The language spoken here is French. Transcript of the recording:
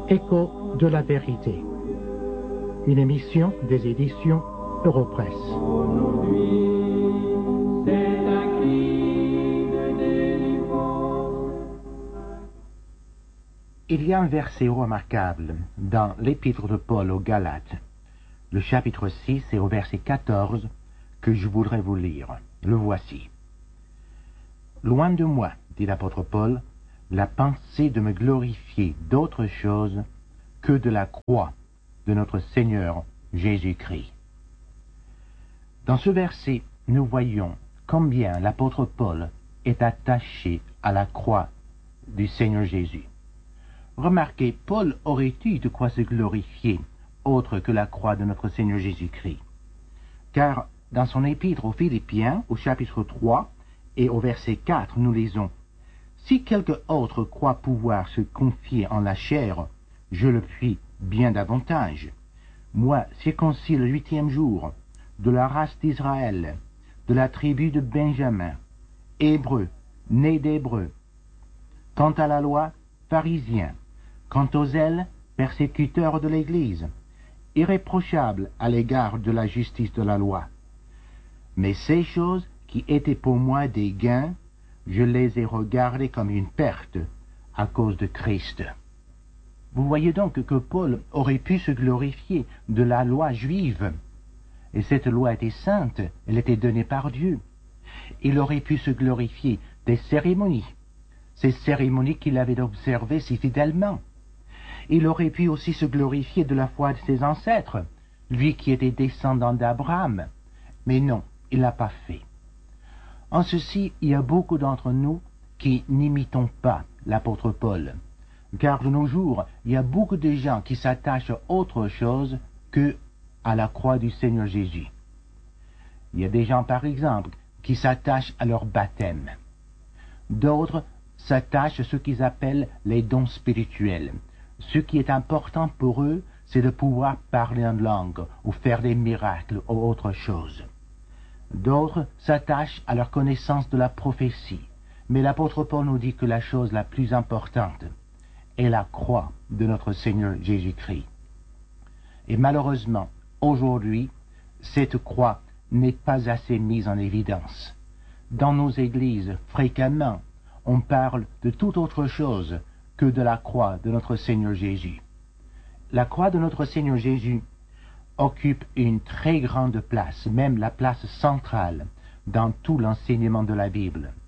Écho de la vérité. Une émission des éditions Europresse. Il y a un verset remarquable dans l'épître de Paul aux Galates, le chapitre 6 et au verset 14, que je voudrais vous lire. Le voici. « Loin de moi, dit l'apôtre Paul, la pensée de me glorifier d'autre chose que de la croix de notre Seigneur Jésus-Christ. » Dans ce verset, nous voyons combien l'apôtre Paul est attaché à la croix du Seigneur Jésus. Remarquez, Paul aurait eu de quoi se glorifier autre que la croix de notre Seigneur Jésus-Christ. Car dans son épître aux Philippiens, au chapitre 3 et au verset 4, nous lisons « Si quelque autre croit pouvoir se confier en la chair, je le puis bien davantage. Moi, circoncis le 8e jour, de la race d'Israël, de la tribu de Benjamin, hébreu, né d'hébreu. Quant à la loi, pharisien. Quant aux zèles, persécuteur de l'Église, irréprochable à l'égard de la justice de la loi. Mais ces choses qui étaient pour moi des gains, je les ai regardées comme une perte à cause de Christ. » Vous voyez donc que Paul aurait pu se glorifier de la loi juive. Et cette loi était sainte, elle était donnée par Dieu. Il aurait pu se glorifier des cérémonies, ces cérémonies qu'il avait observées si fidèlement. Il aurait pu aussi se glorifier de la foi de ses ancêtres, lui qui était descendant d'Abraham. Mais non, il l'a pas fait. En ceci, il y a beaucoup d'entre nous qui n'imitons pas l'apôtre Paul. Car de nos jours, il y a beaucoup de gens qui s'attachent à autre chose que à la croix du Seigneur Jésus. Il y a des gens, par exemple, qui s'attachent à leur baptême. D'autres s'attachent à ce qu'ils appellent les dons spirituels. Ce qui est important pour eux, c'est de pouvoir parler en langue ou faire des miracles ou autre chose. D'autres s'attachent à leur connaissance de la prophétie. Mais l'apôtre Paul nous dit que la chose la plus importante est la croix de notre Seigneur Jésus-Christ. Et malheureusement, aujourd'hui, cette croix n'est pas assez mise en évidence. Dans nos églises, fréquemment, on parle de toute autre chose que de la croix de notre Seigneur Jésus. La croix de notre Seigneur Jésus occupe une très grande place, même la place centrale, dans tout l'enseignement de la Bible.